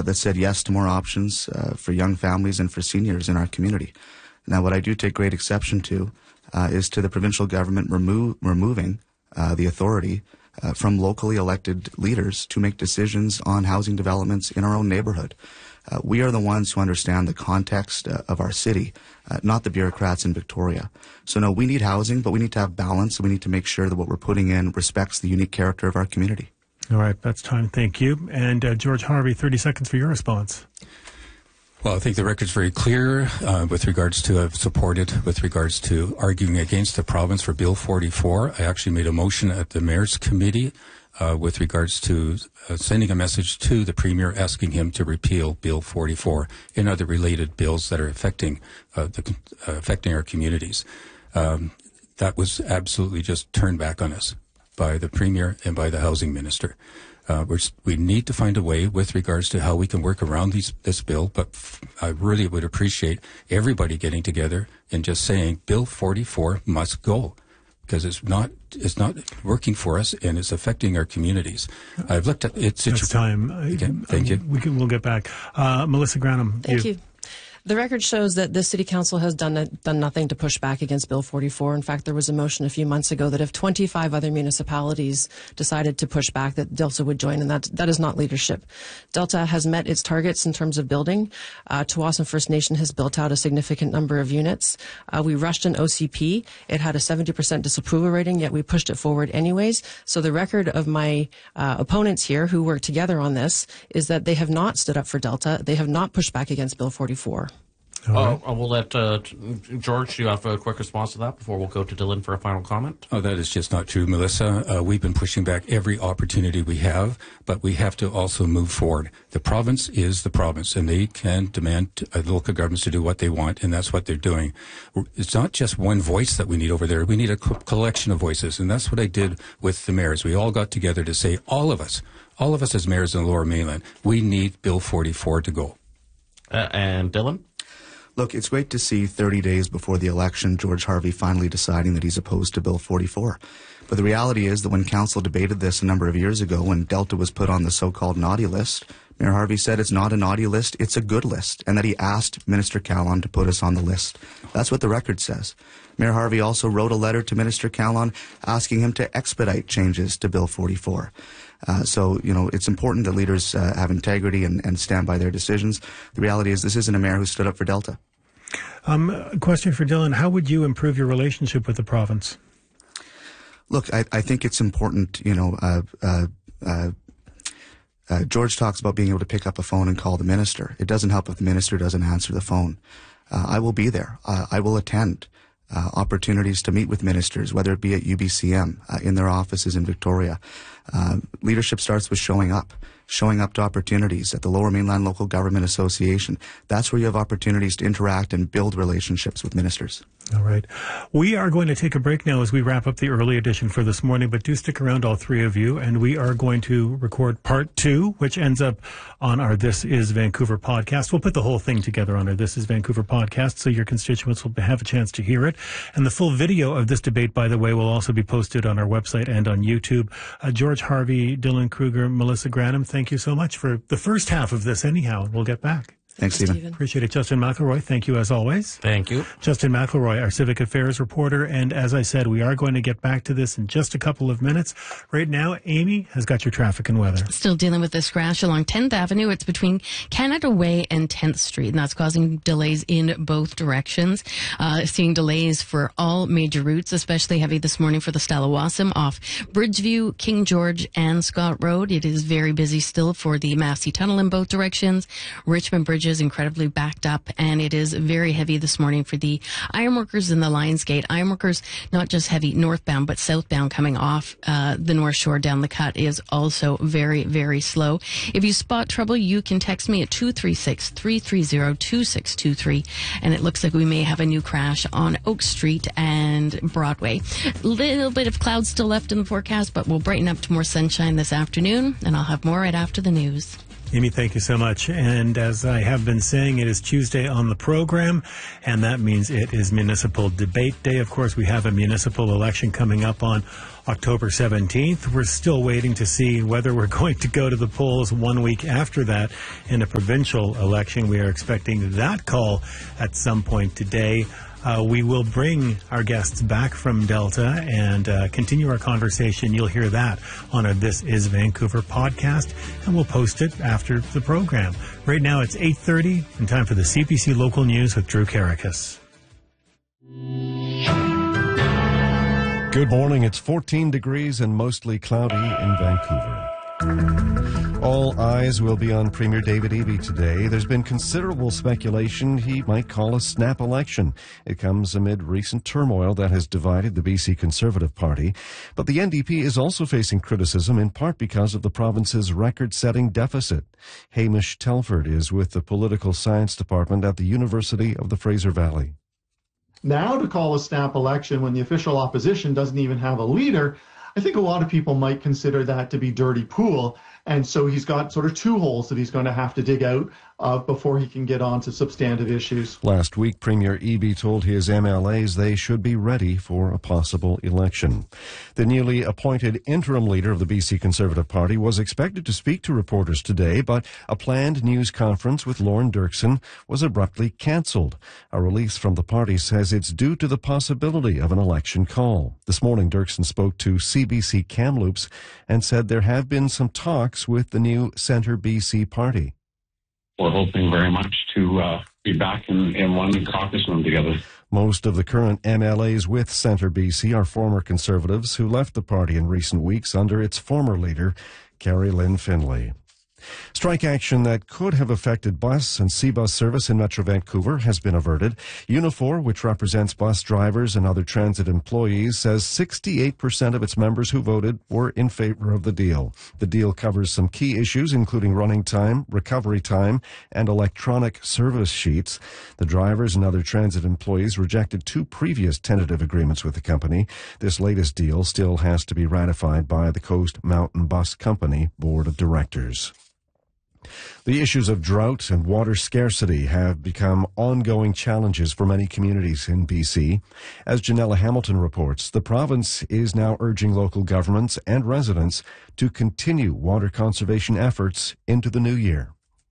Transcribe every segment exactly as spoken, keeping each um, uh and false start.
that said yes to more options uh, for young families and for seniors in our community. Now, what I do take great exception to uh, is to the provincial government remo- removing uh, the authority uh, from locally elected leaders to make decisions on housing developments in our own neighborhood. Uh, we are the ones who understand the context uh, of our city, uh, not the bureaucrats in Victoria. So, no, we need housing, but we need to have balance. We need to make sure that what we're putting in respects the unique character of our community. All right, that's time. Thank you. And uh, George Harvey, thirty seconds for your response. Well, I think the record's very clear uh, with regards to I've supported with regards to arguing against the province for Bill forty-four. I actually made a motion at the Mayor's Committee uh, with regards to uh, sending a message to the Premier asking him to repeal Bill forty-four and other related bills that are affecting uh, the uh, affecting our communities. Um, that was absolutely just turned back on us by the Premier and by the Housing Minister. Uh, we're, we need to find a way with regards to how we can work around these, this bill, but f- I really would appreciate everybody getting together and just saying Bill forty-four must go, because it's not it's not working for us and it's affecting our communities. I've looked at it. It's time. Again, thank you. We can, we'll get back. Uh, Melissa Granum. Thank you. you. The record shows that this city council has done done nothing to push back against Bill forty-four. In fact, there was a motion a few months ago that if twenty-five other municipalities decided to push back, that Delta would join, and that that is not leadership. Delta has met its targets in terms of building. Uh, Tsawwassen First Nation has built out a significant number of units. Uh, we rushed an O C P. It had a seventy percent disapproval rating, yet we pushed it forward anyways. So the record of my uh, opponents here who worked together on this is that they have not stood up for Delta. They have not pushed back against Bill forty-four. Uh, we'll let uh, George, do you have a quick response to that before we'll go to Dylan for a final comment? Oh, that is just not true, Melissa. Uh, we've been pushing back every opportunity we have, but we have to also move forward. The province is the province, and they can demand uh, local governments to do what they want, and that's what they're doing. It's not just one voice that we need over there. We need a co- collection of voices, and that's what I did with the mayors. We all got together to say, all of us, all of us as mayors in the Lower Mainland, we need Bill forty-four to go. Uh, and Dylan? Look, it's great to see thirty days before the election, George Harvey finally deciding that he's opposed to Bill forty-four. But the reality is that when Council debated this a number of years ago, when Delta was put on the so-called naughty list, Mayor Harvey said it's not a naughty list, it's a good list, and that he asked Minister Callon to put us on the list. That's what the record says. Mayor Harvey also wrote a letter to Minister Callon asking him to expedite changes to Bill forty-four. Uh, so, you know, it's important that leaders uh, have integrity and, and stand by their decisions. The reality is this isn't a mayor who stood up for Delta. Um, a question for Dylan. How would you improve your relationship with the province? Look, I, I think it's important, you know, uh, uh, uh, uh, George talks about being able to pick up a phone and call the minister. It doesn't help if the minister doesn't answer the phone. Uh, I will be there. Uh, I will attend uh, opportunities to meet with ministers, whether it be at U B C M, uh, in their offices in Victoria. Uh, leadership starts with showing up. Showing up to opportunities at the Lower Mainland Local Government Association. That's where you have opportunities to interact and build relationships with ministers. All right. We are going to take a break now as we wrap up the early edition for this morning, but do stick around, all three of you, and we are going to record part two, which ends up on our This Is Vancouver podcast. We'll put the whole thing together on our This Is Vancouver podcast so your constituents will have a chance to hear it. And the full video of this debate, by the way, will also be posted on our website and on YouTube. Uh, George Harvey, Dylan Kruger, Melissa Granum, thank you so much for the first half of this anyhow. We'll get back. Thanks, Stephen. Stephen. Appreciate it. Justin McElroy, thank you as always. Thank you. Justin McElroy, our Civic Affairs reporter. And as I said, we are going to get back to this in just a couple of minutes. Right now, Amy has got your traffic and weather. Still dealing with this crash along tenth Avenue. It's between Canada Way and tenth Street, and that's causing delays in both directions. Uh, seeing delays for all major routes, especially heavy this morning for the Stella-Wassim off Bridgeview, King George, and Scott Road. It is very busy still for the Massey Tunnel in both directions. Richmond Bridge is incredibly backed up, and it is very heavy this morning for the ironworkers in the Lionsgate. Ironworkers, not just heavy northbound, but southbound coming off uh, the North Shore down the cut is also very, very slow. If you spot trouble, you can text me at two three six, three three zero, two six two three, and it looks like we may have a new crash on Oak Street and Broadway. A little bit of clouds still left in the forecast, but we'll brighten up to more sunshine this afternoon, and I'll have more right after the news. Amy, thank you so much. And as I have been saying, it is Tuesday on the program, and that means it is Municipal Debate Day. Of course, we have a municipal election coming up on October seventeenth. We're still waiting to see whether we're going to go to the polls one week after that in a provincial election. We are expecting that call at some point today. Uh, we will bring our guests back from Delta and uh, continue our conversation. You'll hear that on our This Is Vancouver podcast, and we'll post it after the program. Right now it's eight thirty, and time for the C B C Local News with Drew Karakas. Good morning. It's fourteen degrees and mostly cloudy in Vancouver. All eyes will be on Premier David Eby today. There's been considerable speculation he might call a snap election. It comes amid recent turmoil that has divided the B C Conservative Party. But the N D P is also facing criticism, in part because of the province's record-setting deficit. Hamish Telford is with the Political Science Department at the University of the Fraser Valley. Now to call a snap election when the official opposition doesn't even have a leader, I think a lot of people might consider that to be dirty pool. And so he's got sort of two holes that he's going to have to dig out uh, before he can get on to substantive issues. Last week, Premier Eby told his M L As they should be ready for a possible election. The newly appointed interim leader of the B C Conservative Party was expected to speak to reporters today, but a planned news conference with Lorne Dirksen was abruptly cancelled. A release from the party says it's due to the possibility of an election call. This morning, Dirksen spoke to C B C Kamloops and said there have been some talks with the new Centre B C party. We're hoping very much to uh, be back in, in one caucus room together. Most of the current M L As with Centre B C are former Conservatives who left the party in recent weeks under its former leader, Carrie Lynn Finlay. Strike action that could have affected bus and C-bus service in Metro Vancouver has been averted. Unifor, which represents bus drivers and other transit employees, says sixty-eight percent of its members who voted were in favor of the deal. The deal covers some key issues, including running time, recovery time, and electronic service sheets. The drivers and other transit employees rejected two previous tentative agreements with the company. This latest deal still has to be ratified by the Coast Mountain Bus Company Board of Directors. The issues of drought and water scarcity have become ongoing challenges for many communities in B C. As Janella Hamilton reports, the province is now urging local governments and residents to continue water conservation efforts into the new year.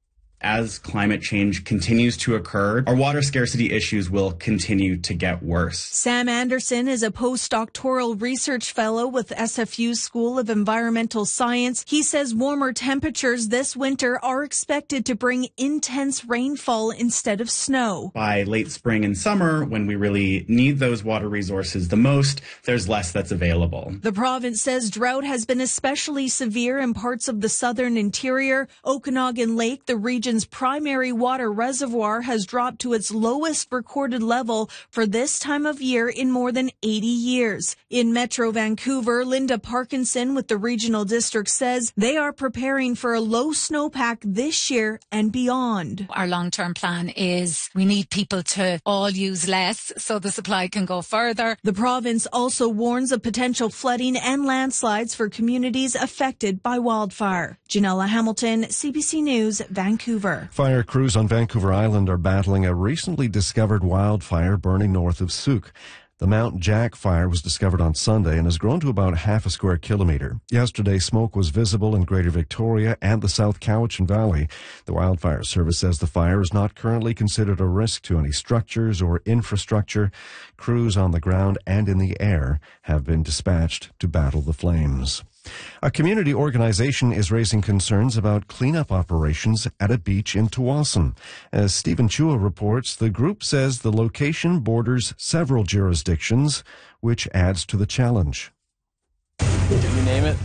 As climate change continues to occur, our water scarcity issues will continue to get worse. Sam Anderson is a postdoctoral research fellow with S F U's School of Environmental Science. He says warmer temperatures this winter are expected to bring intense rainfall instead of snow. By late spring and summer, when we really need those water resources the most, there's less that's available. The province says drought has been especially severe in parts of the southern interior. Okanagan Lake, the region primary water reservoir, has dropped to its lowest recorded level for this time of year in more than eighty years. In Metro Vancouver, Linda Parkinson with the regional district says they are preparing for a low snowpack this year and beyond. Our long-term plan is we need people to all use less so the supply can go further. The province also warns of potential flooding and landslides for communities affected by wildfire. Janella Hamilton, C B C News, Vancouver. Fire crews on Vancouver Island are battling a recently discovered wildfire burning north of Souk. The Mount Jack fire was discovered on Sunday and has grown to about half a square kilometre. Yesterday, smoke was visible in Greater Victoria and the South Cowichan Valley. The Wildfire Service says the fire is not currently considered a risk to any structures or infrastructure. Crews on the ground and in the air have been dispatched to battle the flames. A community organization is raising concerns about cleanup operations at a beach in Tsawwassen. As Stephen Chua reports, the group says the location borders several jurisdictions, which adds to the challenge. Did you name it?